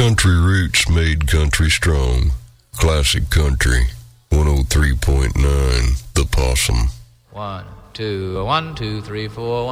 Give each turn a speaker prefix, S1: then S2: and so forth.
S1: Country roots made country strong. Classic Country 103.9 The Possum.
S2: 1, 2, 1, 2, 3, 4.